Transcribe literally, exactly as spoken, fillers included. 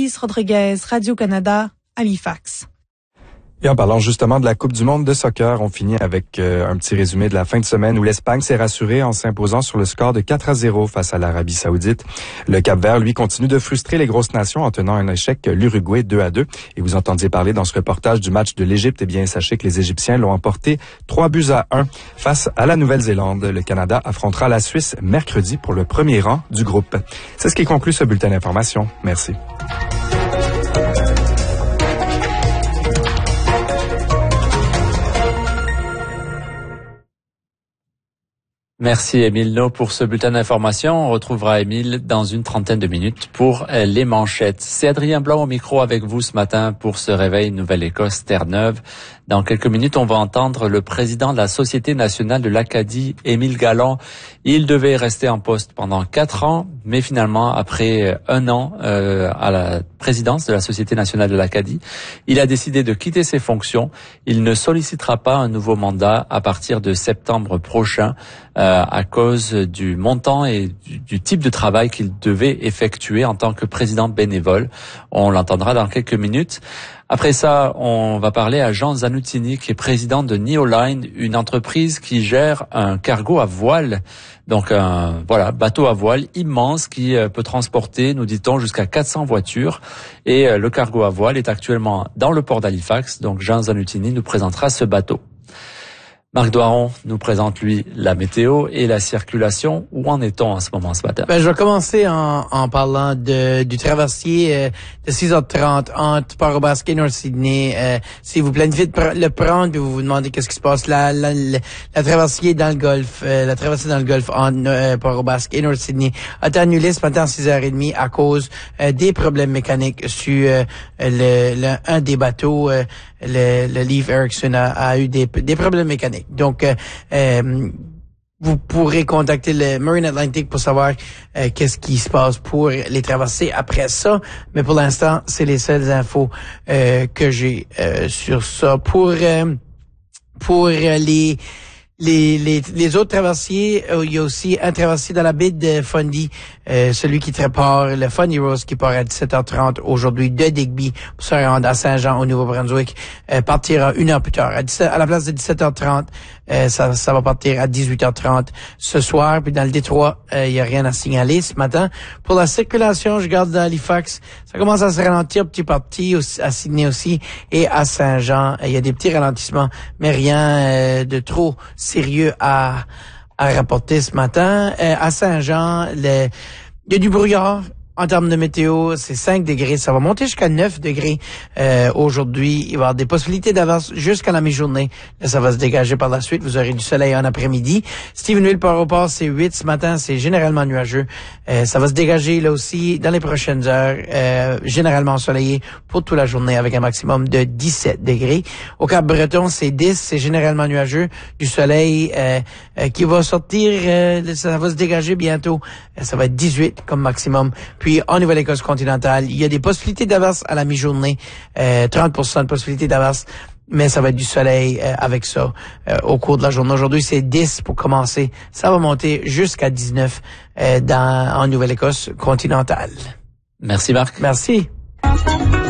Anaïs Rodriguez, Radio-Canada, Halifax. Et en parlant justement de la Coupe du monde de soccer, on finit avec euh, un petit résumé de la fin de semaine où l'Espagne s'est rassurée en s'imposant sur le score de quatre à zéro face à l'Arabie Saoudite. Le Cap-Vert, lui, continue de frustrer les grosses nations en tenant un échec l'Uruguay deux à deux. Et vous entendiez parler dans ce reportage du match de l'Égypte. Eh bien, sachez que les Égyptiens l'ont emporté trois buts à un face à la Nouvelle-Zélande. Le Canada affrontera la Suisse mercredi pour le premier rang du groupe. C'est ce qui conclut ce bulletin d'information. Merci. Merci Émile No pour ce bulletin d'information. On retrouvera Émile dans une trentaine de minutes pour les manchettes. C'est Adrien Blanc au micro avec vous ce matin pour ce réveil Nouvelle-Écosse Terre-Neuve. Dans quelques minutes, on va entendre le président de la Société nationale de l'Acadie, Émile Galland. Il devait rester en poste pendant quatre ans, mais finalement, après un an euh, à la présidence de la Société nationale de l'Acadie, il a décidé de quitter ses fonctions. Il ne sollicitera pas un nouveau mandat à partir de septembre prochain euh, à cause du montant et du, du type de travail qu'il devait effectuer en tant que président bénévole. On l'entendra dans quelques minutes. Après ça, on va parler à Jean Zanutini, qui est président de Neoline, une entreprise qui gère un cargo à voile. Donc un voilà bateau à voile immense qui peut transporter, nous dit-on, jusqu'à quatre cents voitures. Et le cargo à voile est actuellement dans le port d'Halifax. Donc Jean Zanutini nous présentera ce bateau. Marc Doiron nous présente, lui, la météo et la circulation. Où en est-on en ce moment, ce matin? Ben, je vais commencer en, en parlant de, du traversier euh, de six heures trente entre Port-au-Basque et North-Sydney. Euh, si vous planifiez de pr- le prendre puis vous vous demandez qu'est-ce qui se passe, la, la, la, la traversier dans le golfe, euh, la traversée dans le golfe entre euh, Port-au-Basque et North-Sydney a été annulée ce matin à six heures trente à cause euh, des problèmes mécaniques sur euh, le, le, un des bateaux. Euh, le, le Leif Erikson a, a eu des, des problèmes mécaniques. Donc, euh, euh, vous pourrez contacter le Marine Atlantic pour savoir euh, qu'est-ce qui se passe pour les traversées après ça. Mais pour l'instant, c'est les seules infos euh, que j'ai euh, sur ça. Pour euh, pour euh, les Les, les, les autres traversiers, euh, il y a aussi un traversier dans la baie de Fundy, euh, celui qui part, le Fundy Rose, qui part à dix-sept heures trente aujourd'hui de Digby pour se rendre à Saint-Jean au Nouveau-Brunswick, euh, partira une heure plus tard. À, dix-sept, à la place de dix-sept heures trente, euh, ça, ça va partir à dix-huit heures trente ce soir. Puis dans le Détroit, euh, il n'y a rien à signaler ce matin. Pour la circulation, je garde dans Halifax, ça commence à se ralentir petit par petit, à Sydney aussi, et à Saint-Jean. Il y a des petits ralentissements, mais rien euh, de trop sérieux à, à rapporter ce matin. Euh, à Saint-Jean, le, il y a du brouillard. En termes de météo, c'est cinq degrés. Ça va monter jusqu'à neuf degrés euh, aujourd'hui. Il va y avoir des possibilités d'avance jusqu'à la mi-journée. Là, ça va se dégager par la suite. Vous aurez du soleil en après-midi. Stephenville, Port-au-Port, c'est huit ce matin. C'est généralement nuageux. Euh, ça va se dégager là aussi dans les prochaines heures. Euh, généralement ensoleillé pour toute la journée avec un maximum de dix-sept degrés. Au Cap-Breton, c'est dix. C'est généralement nuageux. Du soleil euh, euh, qui va sortir. Euh, ça va se dégager bientôt. Euh, ça va être dix-huit comme maximum. Puis en Nouvelle-Écosse continentale, il y a des possibilités d'averse à la mi-journée, euh, trente pour cent de possibilités d'averse, mais ça va être du soleil euh, avec ça euh, au cours de la journée. Aujourd'hui, c'est dix pour commencer. Ça va monter jusqu'à dix-neuf euh, dans en Nouvelle-Écosse continentale. Merci Marc. Merci.